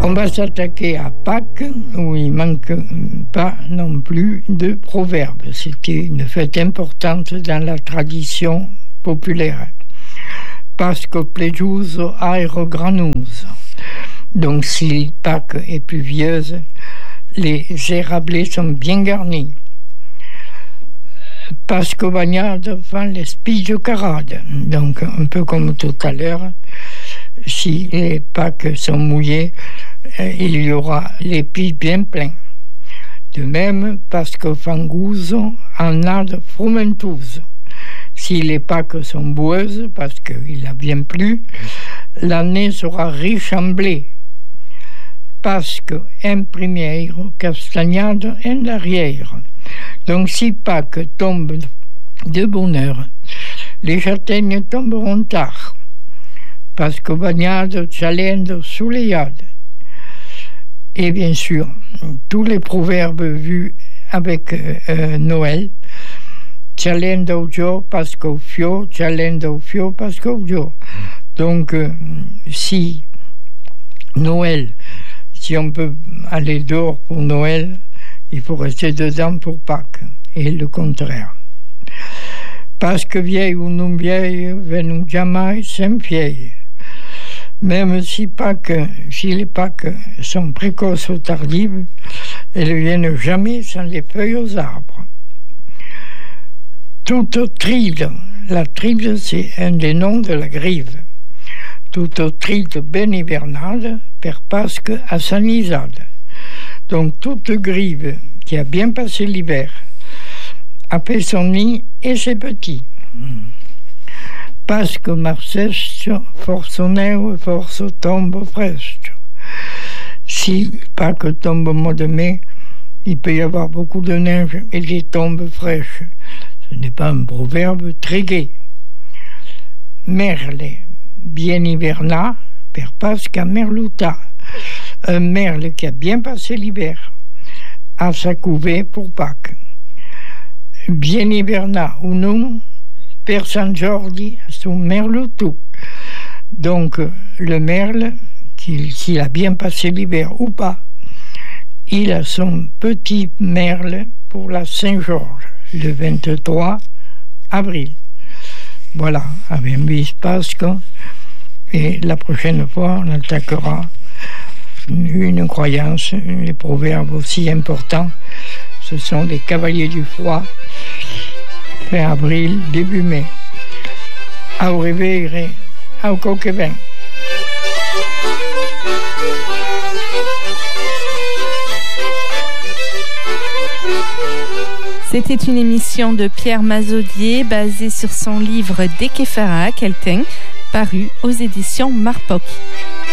On va s'attaquer à Pâques, où il ne manque pas non plus de proverbes. C'était une fête importante dans la tradition populaire. Pasco plegiuso aero granus. Donc si Pâques est pluvieuse, les érablés sont bien garnis. Pasco bagnado fan les spigio carade. Donc un peu comme tout à l'heure, si les Pâques sont mouillées, il y aura les pieds bien pleins. De même, Pasco fanguso annade frumentuso. Si les Pâques sont boueuses, parce qu'il a bien plu, l'année sera riche en blé. Pasco en primiero, castagnado en arrière. Donc si Pâques tombe de bonne heure, les châtaignes tomberont tard. Pasco bagnado, cialendo, soleado. Et bien sûr, tous les proverbes vus avec Noël, cialendo gio, pasco fio, cialendo fio, pasco gio. Donc, si Noël, si on peut aller dehors pour Noël, il faut rester dedans pour Pâques, et le contraire. Parce que vieille ou non vieille, venu jamais sem vieille. Même si les Pâques sont précoces ou tardives, elles ne viennent jamais sans les feuilles aux arbres. Toute tride, la tride c'est un des noms de la grive. Toute tride ben hivernale per Pâques à sanisade. Donc toute grive qui a bien passé l'hiver a fait son nid et ses petits. Pasco marcesto, forzo neu, forzo tombe presto. Si Pâques tombe au mois de mai, il peut y avoir beaucoup de neige et des tombes fraîches. Ce n'est pas un proverbe très gai. Merle, bien hivernat, per Pasca merluta. Un merle qui a bien passé l'hiver, à sa couvée pour Pâques. Bien hivernat ou non, per San Jordi, son merlutu. Donc, le merle, s'il a bien passé l'hiver ou pas, il a son petit merle pour la Saint-Georges, le 23 avril. Voilà, avec bis Pasco. Et la prochaine fois, on attaquera une croyance, les proverbes aussi importants. Ce sont les cavaliers du froid, fin avril, début mai. Au revoir, au coquevin. C'était une émission de Pierre Mazaudier basée sur son livre Dekefara Kelten, paru aux éditions Marpoc.